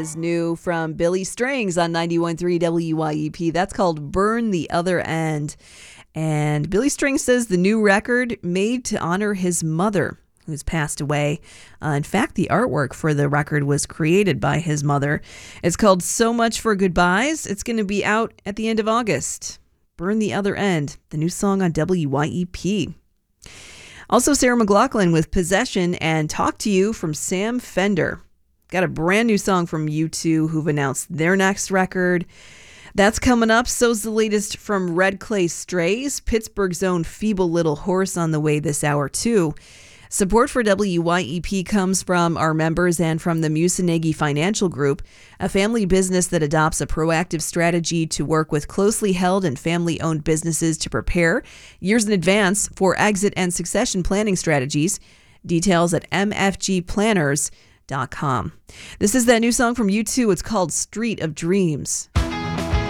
is new from Billy Strings on 91.3 WYEP. That's called Burn the Other End. And Billy Strings says the new record made to honor his mother, who's passed away. In fact, the artwork for the record was created by his mother. It's called So Much for Goodbyes. It's going to be out at the end of August. Burn the Other End, the new song on WYEP. Also, Sarah McLachlan with Possession and Talk to You from Sam Fender. Got a brand new song from U2 who've announced their next record. That's coming up. So's the latest from Red Clay Strays, Pittsburgh's own Feeble Little Horse, on the way this hour too. Support for WYEP comes from our members and from the Musanegi Financial Group, a family business that adopts a proactive strategy to work with closely held and family-owned businesses to prepare years in advance for exit and succession planning strategies. Details at mfgplanners.com. This is that new song from U2. It's called Street of Dreams.